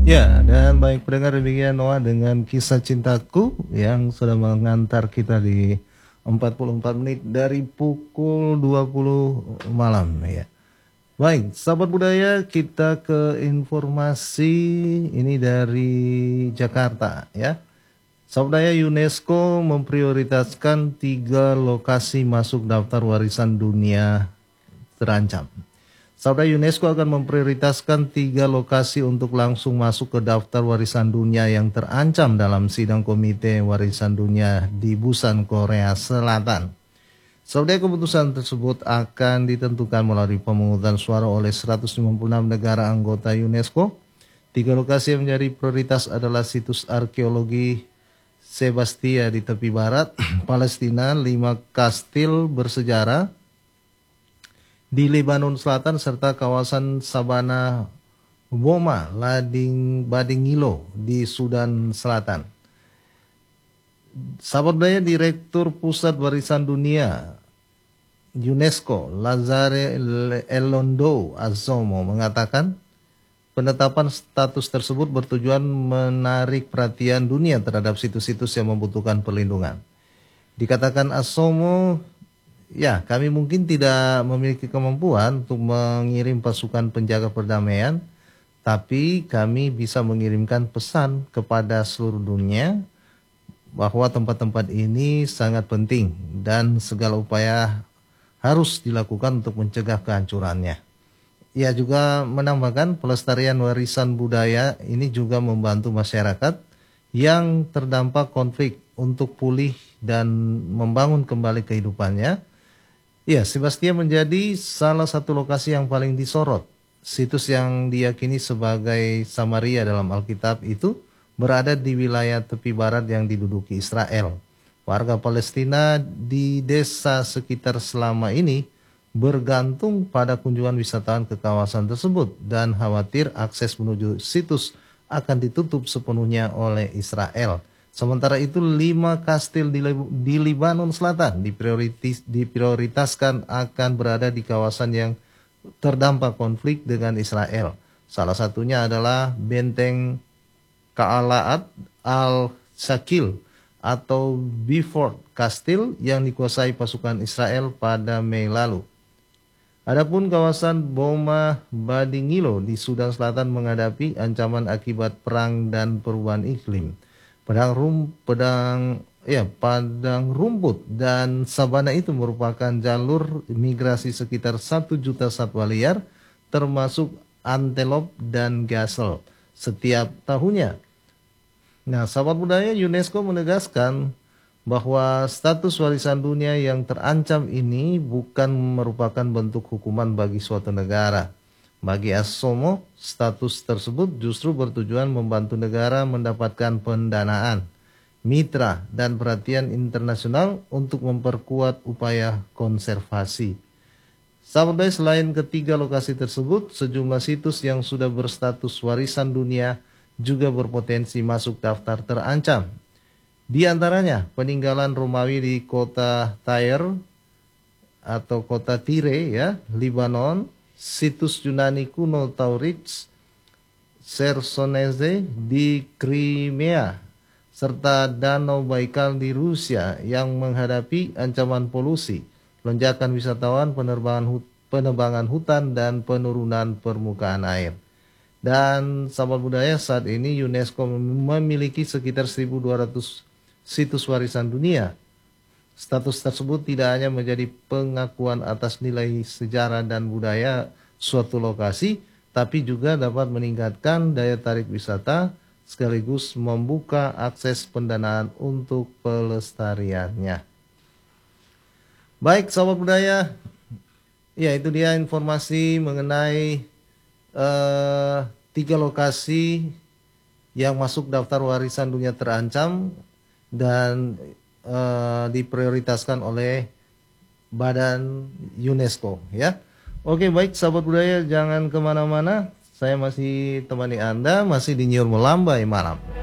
Ya, dan baik pendengar, demikian Noah dengan kisah cintaku yang sudah mengantar kita di 44 menit dari pukul 20 malam ya. Baik, sahabat budaya, kita ke informasi ini dari Jakarta ya. Sahabat budaya, UNESCO memprioritaskan 3 lokasi masuk daftar warisan dunia terancam. Saudara, UNESCO akan memprioritaskan 3 lokasi untuk langsung masuk ke daftar warisan dunia yang terancam dalam sidang Komite Warisan Dunia di Busan, Korea Selatan. Saudara, keputusan tersebut akan ditentukan melalui pemungutan suara oleh 156 negara anggota UNESCO. 3 lokasi yang menjadi prioritas adalah situs arkeologi Sebastia di tepi barat Palestina, 5 kastil bersejarah di Lebanon Selatan, serta kawasan Sabana Boma Badingilo di Sudan Selatan. Sahabat budaya, Direktur Pusat Warisan Dunia UNESCO Lazare Elondo Azomo mengatakan penetapan status tersebut bertujuan menarik perhatian dunia terhadap situs-situs yang membutuhkan perlindungan. Dikatakan Azomo, ya, kami mungkin tidak memiliki kemampuan untuk mengirim pasukan penjaga perdamaian, tapi kami bisa mengirimkan pesan kepada seluruh dunia bahwa tempat-tempat ini sangat penting dan segala upaya harus dilakukan untuk mencegah kehancurannya. Ia juga menambahkan pelestarian warisan budaya ini juga membantu masyarakat yang terdampak konflik untuk pulih dan membangun kembali kehidupannya. Ya, Sebastia menjadi salah satu lokasi yang paling disorot. Situs yang diyakini sebagai Samaria dalam Alkitab itu berada di wilayah tepi barat yang diduduki Israel. Warga Palestina di desa sekitar selama ini bergantung pada kunjungan wisatawan ke kawasan tersebut dan khawatir akses menuju situs akan ditutup sepenuhnya oleh Israel. Sementara itu 5 kastil di Lebanon Selatan diprioritaskan akan berada di kawasan yang terdampak konflik dengan Israel. Salah satunya adalah Benteng Ka'alaat al-Shakil atau Beaufort Castle yang dikuasai pasukan Israel pada Mei lalu. Adapun kawasan Boma Badingilo di Sudan Selatan menghadapi ancaman akibat perang dan perubahan iklim. Padang rumput dan sabana itu merupakan jalur migrasi sekitar 1 juta satwa liar termasuk antelop dan gazelle setiap tahunnya. Nah, sahabat budaya, UNESCO menegaskan bahwa status warisan dunia yang terancam ini bukan merupakan bentuk hukuman bagi suatu negara. Bagi Asomo, status tersebut justru bertujuan membantu negara mendapatkan pendanaan, mitra, dan perhatian internasional untuk memperkuat upaya konservasi. Sahabat budaya, selain ketiga lokasi tersebut, sejumlah situs yang sudah berstatus warisan dunia juga berpotensi masuk daftar terancam. Di antaranya peninggalan Romawi di kota Tyre atau kota Tyre ya, Lebanon, situs Yunani kuno Taurix, Chersonese di Crimea, serta Danau Baikal di Rusia yang menghadapi ancaman polusi, lonjakan wisatawan, penebangan hutan, dan penurunan permukaan air. Dan sahabat budaya, saat ini UNESCO memiliki sekitar 1.200 situs warisan dunia. Status tersebut tidak hanya menjadi pengakuan atas nilai sejarah dan budaya suatu lokasi, tapi juga dapat meningkatkan daya tarik wisata sekaligus membuka akses pendanaan untuk pelestariannya. Baik sahabat budaya, ya itu dia informasi mengenai 3 lokasi yang masuk daftar warisan dunia terancam dan diprioritaskan oleh badan UNESCO ya. Oke, baik sahabat budaya, jangan kemana-mana. Saya masih temani Anda, masih di Nyur Melambai Malam.